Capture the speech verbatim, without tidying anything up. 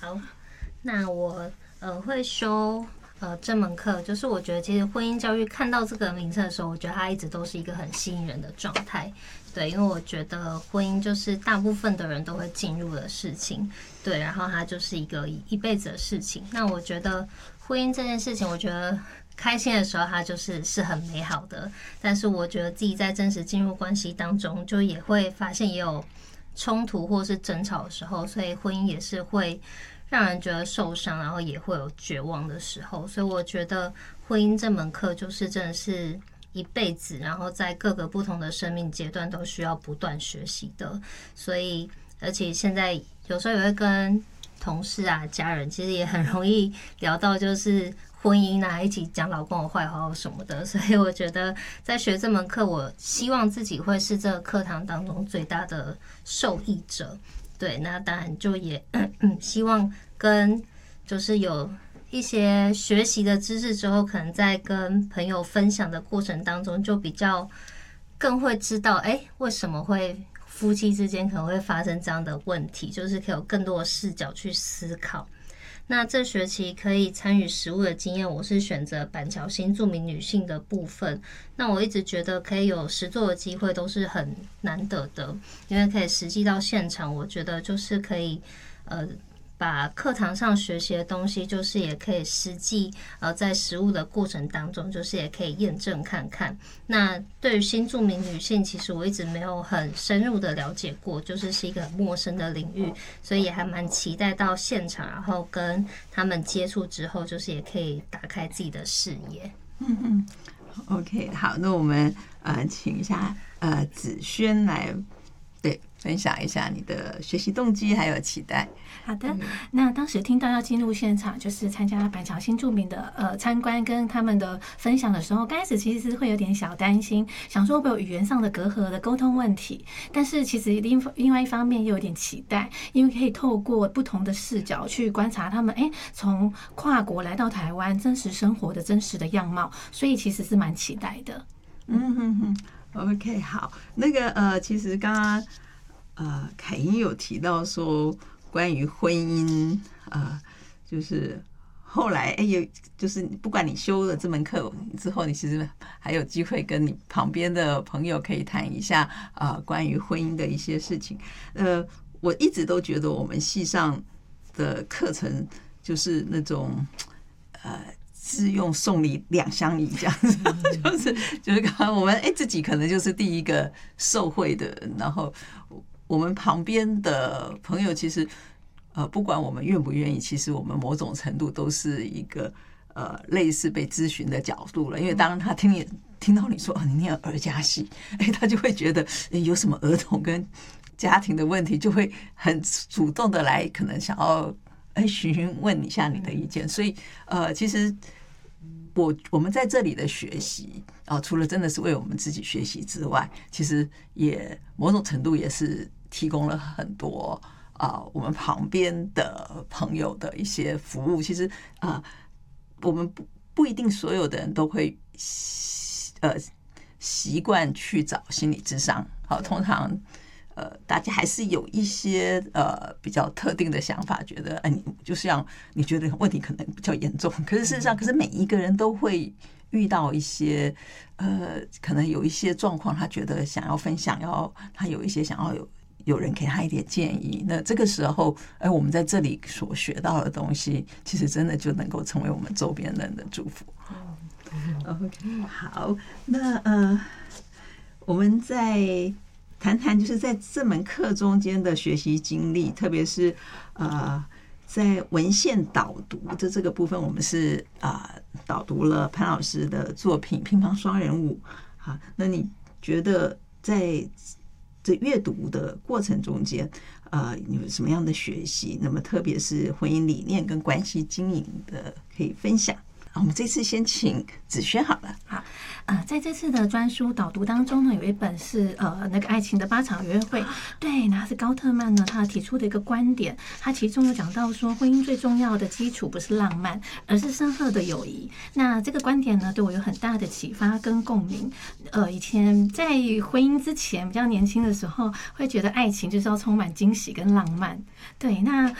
好，那我呃会修呃这门课，就是我觉得其实婚姻教育看到这个名称的时候，我觉得它一直都是一个很吸引人的状态。对，因为我觉得婚姻就是大部分的人都会进入的事情，对，然后它就是一个一辈子的事情。那我觉得婚姻这件事情，我觉得开心的时候它就是是很美好的，但是我觉得自己在真实进入关系当中，就也会发现也有冲突或是争吵的时候，所以婚姻也是会让人觉得受伤，然后也会有绝望的时候。所以我觉得婚姻这门课就是真的是一辈子，然后在各个不同的生命阶段都需要不断学习的。所以而且现在有时候也会跟同事啊、家人，其实也很容易聊到就是婚姻啊，一起讲老公的坏话什么的。所以我觉得在学这门课，我希望自己会是这个课堂当中最大的受益者。对，那当然就也希望跟就是有一些学习的知识之后，可能在跟朋友分享的过程当中，就比较更会知道，哎，为什么会夫妻之间可能会发生这样的问题，就是可以有更多的视角去思考。那这学期可以参与实务的经验，我是选择板桥新住民女性的部分。那我一直觉得可以有实作的机会都是很难得的，因为可以实际到现场，我觉得就是可以呃把课堂上学习的东西，就是也可以实际呃在实务的过程当中，就是也可以验证看看。那对于新住民女性，其实我一直没有很深入的了解过，就是是一个很陌生的领域，所以也还蛮期待到现场，然后跟他们接触之后，就是也可以打开自己的视野。 嗯嗯 ，OK， 好，那我们呃请一下呃子萱来对分享一下你的学习动机还有期待。 好的，那当时听到要进入现场，就是参加板桥新住民的呃参观跟他们的分享的时候，刚开始其实是会有点小担心，想说会不会有语言上的隔阂的沟通问题，但是其实另另外一方面又有点期待，因为可以透过不同的视角去观察他们，哎，从跨国来到台湾真实生活的真实的样貌，所以其实是蛮期待的。 嗯哼哼 ，OK， 好，那个呃，其实刚刚呃凯英有提到说。关于婚姻，呃，就是后来哎，有就是不管你修了这门课之后，你其实还有机会跟你旁边的朋友可以谈一下啊、呃，关于婚姻的一些事情。呃，我一直都觉得我们系上的课程就是那种呃。是用送礼两相宜这样子，就是就是刚刚我们哎自己可能就是第一个受惠的人，然后我们旁边的朋友其实呃不管我们愿不愿意，其实我们某种程度都是一个呃类似被咨询的角度了，因为当他听你听到你说哦你念儿家系，哎他就会觉得有什么儿童跟家庭的问题，就会很主动的来可能想要。哎，询问一下你的意见，所以呃，其实我我们在这里的学习啊、呃，除了真的是为我们自己学习之外，其实也某种程度也是提供了很多啊、呃，我们旁边的朋友的一些服务。其实啊、呃，我们不不一定所有的人都会呃习惯去找心理咨商，好，通常。呃，大家还是有一些呃比较特定的想法，觉得哎、呃，你就是要你觉得问题可能比较严重，可是事实上，可是每一个人都会遇到一些呃，可能有一些状况，他觉得想要分享，要他有一些想要有有人给他一点建议。那这个时候，哎、呃，我们在这里所学到的东西，其实真的就能够成为我们周边人的祝福。OK， 好，那呃，我们在。谈谈就是在这门课中间的学习经历，特别是呃在文献导读的这个部分，我们是啊、呃、导读了潘老师的作品《乒乓双人舞》。好，那你觉得在这阅读的过程中间，呃有什么样的学习？那么特别是婚姻理念跟关系经营的，可以分享。我们这次先请子萱好了。 好，呃，在这次的专书导读当中呢，有一本是呃那个爱情的八场约会，对，那是高特曼呢他提出的一个观点，他其中有讲到说，婚姻最重要的基础不是浪漫，而是深厚的友谊。那这个观点呢，对我有很大的启发跟共鸣。呃，以前在婚姻之前比较年轻的时候，会觉得爱情就是要充满惊喜跟浪漫。对，那